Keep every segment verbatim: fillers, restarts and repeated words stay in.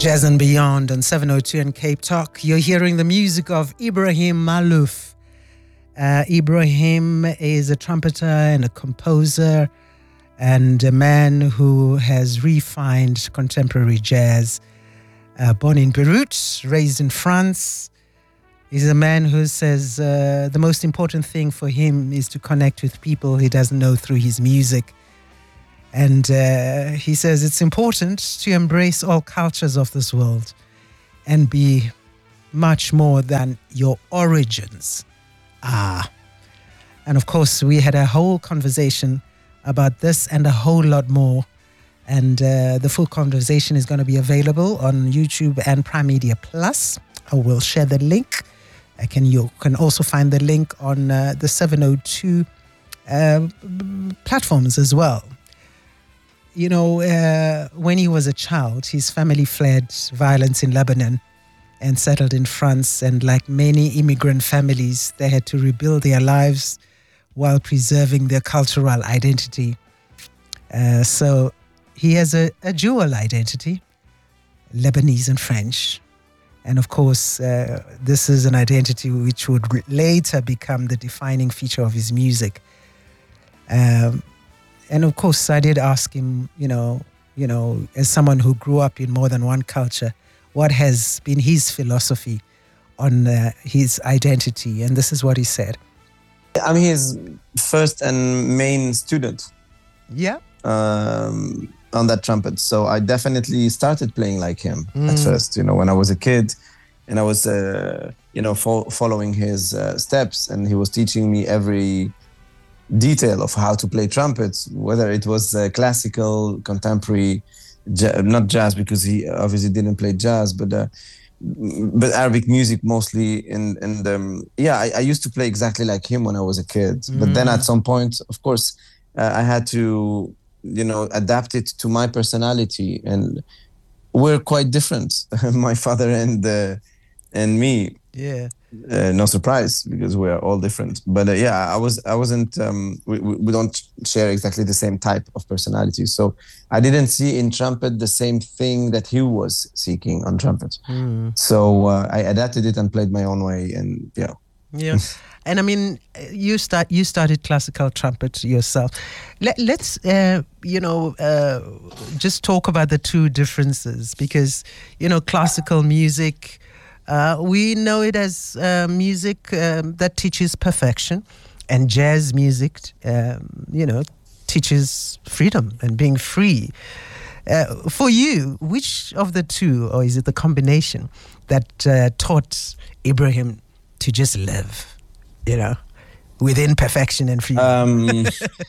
Jazz and Beyond on seven oh two and Cape Talk. You're hearing the music of Ibrahim Maalouf. Uh, Ibrahim is a trumpeter and a composer and a man who has refined contemporary jazz. Uh, born in Beirut, raised in France. He's a man who says uh, the most important thing for him is to connect with people he doesn't know through his music. And uh, he says it's important to embrace all cultures of this world and be much more than your origins are. And of course, we had a whole conversation about this and a whole lot more. And uh, the full conversation is going to be available on YouTube and Prime Media Plus. I will share the link. I can, you can also find the link on uh, the seven oh two uh, platforms as well. You know, uh, when he was a child, his family fled violence in Lebanon and settled in France. And like many immigrant families, they had to rebuild their lives while preserving their cultural identity. Uh, so he has a, a dual identity, Lebanese and French. And of course, uh, this is an identity which would later become the defining feature of his music. Um, And of course, I did ask him, you know, you know, as someone who grew up in more than one culture, what has been his philosophy on uh, his identity? And this is what he said. I'm his first and main student. Yeah. Um, on that trumpet. So I definitely started playing like him mm. at first, you know, when I was a kid and I was, uh, you know, fo- following his uh, steps, and he was teaching me every detail of how to play trumpets, whether it was uh, classical, contemporary, ja- not jazz, because he obviously didn't play jazz, but uh, but Arabic music mostly. And and um, yeah, I, I used to play exactly like him when I was a kid. Mm. But then at some point, of course, uh, I had to, you know, adapt it to my personality, and we're quite different, my father and uh, and me. Yeah. Uh, no surprise, because we're all different. But uh, yeah, I was, I wasn't. Um, we, we don't share exactly the same type of personality, so I didn't see in trumpet the same thing that he was seeking on trumpet. Mm. So uh, I adapted it and played my own way, and yeah. Yeah, and I mean, you start. You started classical trumpet yourself. Let, let's, uh, you know, uh, just talk about the two differences, because you know, classical music. Uh, we know it as uh, music um, that teaches perfection, and jazz music, um, you know, teaches freedom and being free. Uh, for you, which of the two, or is it the combination, that uh, taught Ibrahim to just live, you know, within perfection and freedom? Um,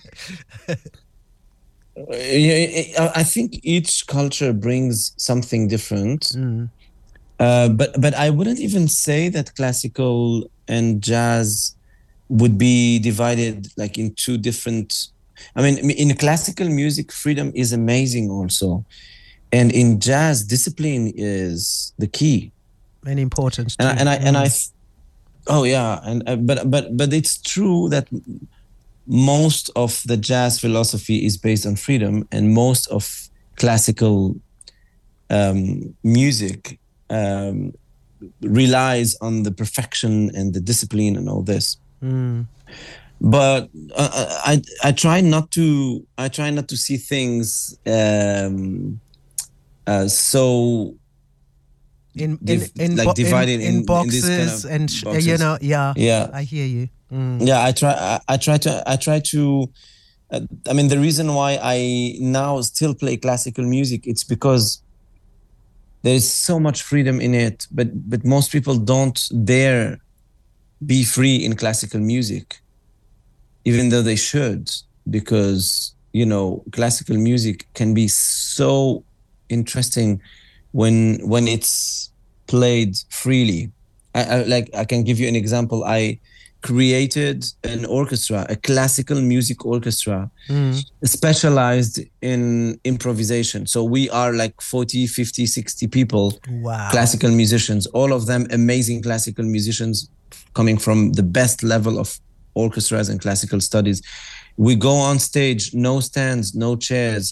I think each culture brings something different. Mm. Uh, but but I wouldn't even say that classical and jazz would be divided like in two different. I mean, in classical music, freedom is amazing also, and in jazz, discipline is the key and important. And I, and I and I, oh yeah, and uh, but but but it's true that most of the jazz philosophy is based on freedom, and most of classical um, music. Um, relies on the perfection and the discipline and all this. Mm. But uh, I I try not to I try not to see things um, uh, so in in, div- in like bo- divided in, in, in boxes in this kind of and sh- boxes. You know yeah yeah I hear you. Mm. Yeah, I try I, I try to I try to. Uh, I mean, the reason why I now still play classical music, it's because there is so much freedom in it, but but most people don't dare be free in classical music, even though they should, because, you know, classical music can be so interesting when when it's played freely. I, I like I can give you an example. I created an orchestra, a classical music orchestra, mm. specialized in improvisation. So we are like forty, fifty, sixty people, wow. classical musicians, all of them amazing classical musicians coming from the best level of orchestras and classical studies. We go on stage, no stands, no chairs.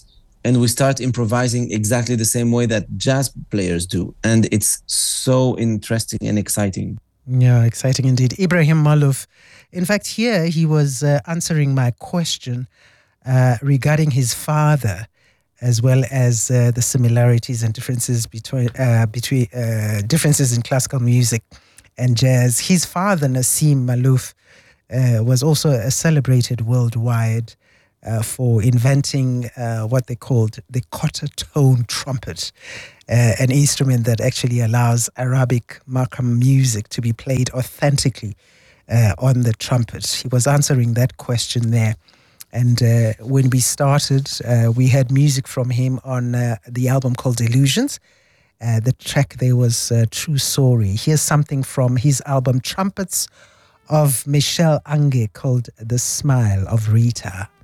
and we start improvising exactly the same way that jazz players do. And it's so interesting and exciting. Yeah, exciting indeed. Ibrahim Maalouf. In fact, here he was uh, answering my question uh, regarding his father, as well as uh, the similarities and differences between uh, between uh, differences in classical music and jazz. His father, Nassim Maalouf, uh, was also a celebrated worldwide uh, for inventing uh, what they called the quarter tone trumpet, uh, an instrument that actually allows Arabic maqam music to be played authentically uh, on the trumpet. He was answering that question there. And uh, when we started, uh, we had music from him on uh, the album called Illusions. Uh, the track there was uh, True Story. Here's something from his album Trumpets of Michel Ange called The Smile of Rita.